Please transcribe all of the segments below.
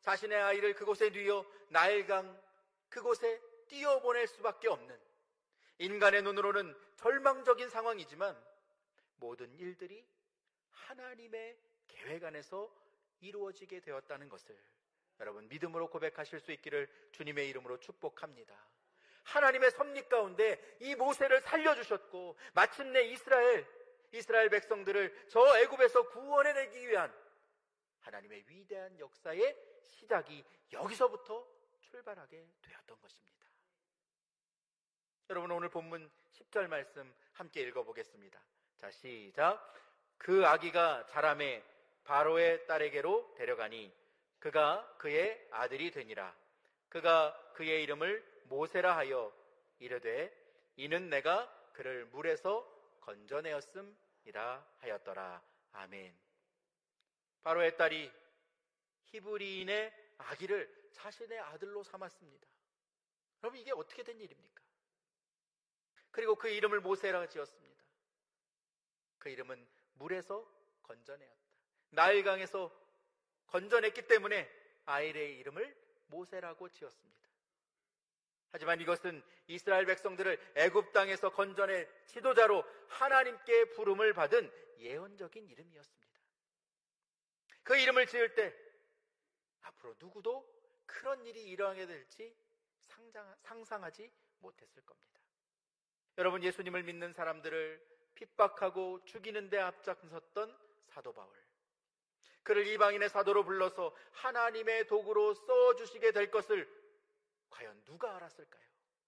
자신의 아이를 그곳에 뉘어 나일강 그곳에 띄어보낼 수밖에 없는, 인간의 눈으로는 절망적인 상황이지만 모든 일들이 하나님의 계획 안에서 이루어지게 되었다는 것을 여러분 믿음으로 고백하실 수 있기를 주님의 이름으로 축복합니다. 하나님의 섭리 가운데 이 모세를 살려주셨고 마침내 이스라엘 백성들을 저 애굽에서 구원해내기 위한 하나님의 위대한 역사의 시작이 여기서부터 출발하게 되었던 것입니다. 여러분, 오늘 본문 10절 말씀 함께 읽어보겠습니다. 자, 시작. 그 아기가 자라매 바로의 딸에게로 데려가니 그가 그의 아들이 되니라. 그가 그의 이름을 모세라 하여 이르되 이는 내가 그를 물에서 건져내었음이라 하였더라. 아멘. 바로의 딸이 히브리인의 아기를 자신의 아들로 삼았습니다. 그럼 이게 어떻게 된 일입니까? 그리고 그 이름을 모세라 지었습니다. 그 이름은 물에서 건져내었다. 나일강에서 건져냈기 때문에 아이의 이름을 모세라고 지었습니다. 하지만 이것은 이스라엘 백성들을 애굽 땅에서 건져낸 지도자로 하나님께 부름을 받은 예언적인 이름이었습니다. 그 이름을 지을 때 앞으로 누구도 그런 일이 일어나게 될지 상상하지 못했을 겁니다. 여러분, 예수님을 믿는 사람들을 핍박하고 죽이는 데 앞장섰던 사도 바울, 그를 이방인의 사도로 불러서 하나님의 도구로 써주시게 될 것을 과연 누가 알았을까요?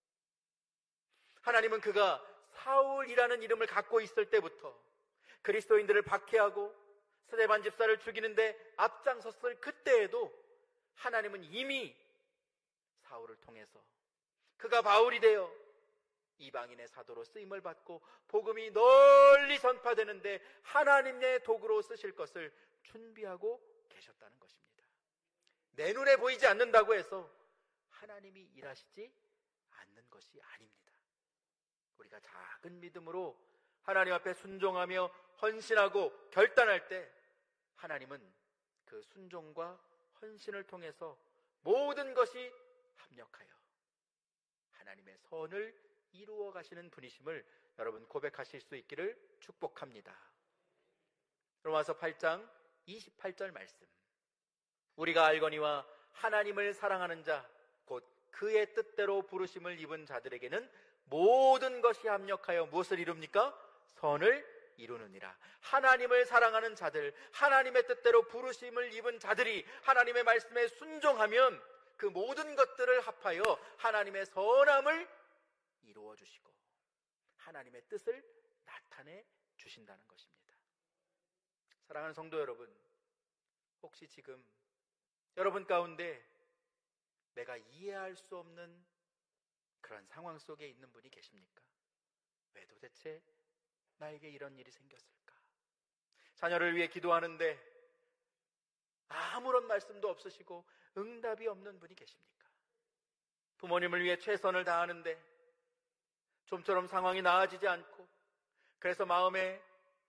하나님은 그가 사울이라는 이름을 갖고 있을 때부터 그리스도인들을 박해하고 스데반 집사를 죽이는데 앞장섰을 그때에도 하나님은 이미 사울을 통해서 그가 바울이 되어 이방인의 사도로 쓰임을 받고 복음이 널리 전파되는데 하나님의 도구로 쓰실 것을 준비하고 계셨다는 것입니다. 내 눈에 보이지 않는다고 해서 하나님이 일하시지 않는 것이 아닙니다. 우리가 작은 믿음으로 하나님 앞에 순종하며 헌신하고 결단할 때 하나님은 그 순종과 헌신을 통해서 모든 것이 합력하여 하나님의 선을 이루어 가시는 분이심을 여러분 고백하실 수 있기를 축복합니다. 로마서 8장 28절 말씀. 우리가 알거니와 하나님을 사랑하는 자 곧 그의 뜻대로 부르심을 입은 자들에게는 모든 것이 합력하여 무엇을 이룹니까? 선을 이루느니라. 하나님을 사랑하는 자들, 하나님의 뜻대로 부르심을 입은 자들이 하나님의 말씀에 순종하면 그 모든 것들을 합하여 하나님의 선함을 이루어 주시고 하나님의 뜻을 나타내 주신다는 것입니다. 사랑하는 성도 여러분, 혹시 지금 여러분 가운데 내가 이해할 수 없는 그런 상황 속에 있는 분이 계십니까? 왜 도대체 나에게 이런 일이 생겼을까? 자녀를 위해 기도하는데 아무런 말씀도 없으시고 응답이 없는 분이 계십니까? 부모님을 위해 최선을 다하는데 좀처럼 상황이 나아지지 않고 그래서 마음에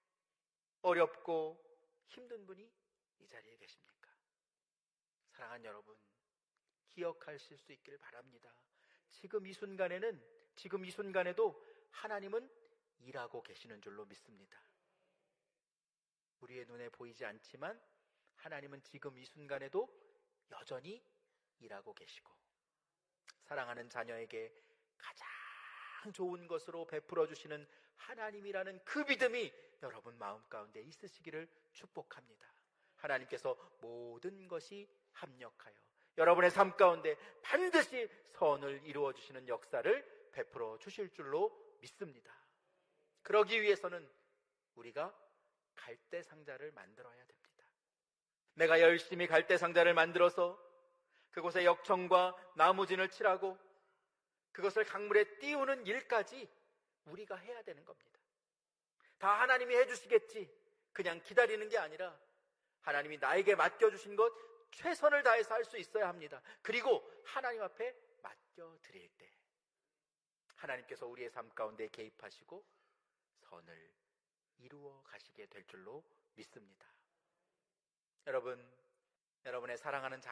어렵고 힘든 분이 이 자리에 계십니까? 사랑하는 여러분, 기억하실 수 있기를 바랍니다. 지금 이 순간에도 하나님은 일하고 계시는 줄로 믿습니다. 우리의 눈에 보이지 않지만 하나님은 지금 이 순간에도 여전히 일하고 계시고 사랑하는 자녀에게 가장 좋은 것으로 베풀어 주시는 하나님이라는 그 믿음이 여러분 마음 가운데 있으시기를 축복합니다. 하나님께서 모든 것이 합력하여 여러분의 삶 가운데 반드시 선을 이루어 주시는 역사를 베풀어 주실 줄로 믿습니다. 그러기 위해서는 우리가 갈대 상자를 만들어야 됩니다. 내가 열심히 갈대 상자를 만들어서 그곳에 역청과 나무진을 칠하고 그것을 강물에 띄우는 일까지 우리가 해야 되는 겁니다. 다 하나님이 해주시겠지 그냥 기다리는 게 아니라 하나님이 나에게 맡겨주신 것 최선을 다해서 할 수 있어야 합니다. 그리고 하나님 앞에 맡겨드릴 때 하나님께서 우리의 삶 가운데 개입하시고 선을 이루어 가시게 될 줄로 믿습니다. 여러분, 여러분의 사랑하는